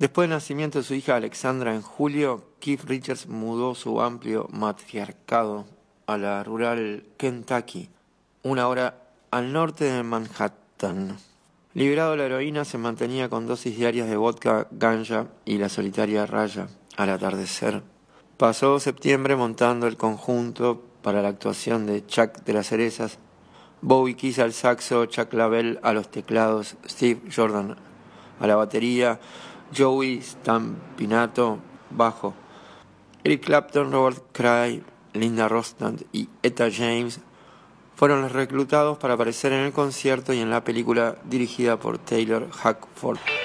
Después del nacimiento de su hija Alexandra en julio, Keith Richards mudó su amplio matriarcado a la rural Kentucky, una hora al norte de Manhattan. Liberado de la heroína, se mantenía con dosis diarias de vodka, ganja y la solitaria raya al atardecer. Pasó septiembre montando el conjunto para la actuación de Chuck de las Cerezas, Bobby Keys al saxo, Chuck Lavelle a los teclados, Steve Jordan a la batería, Joey Stampinato bajo. Eric Clapton, Robert Cray, Linda Ronstadt y Etta James fueron los reclutados para aparecer en el concierto y en la película dirigida por Taylor Hackford.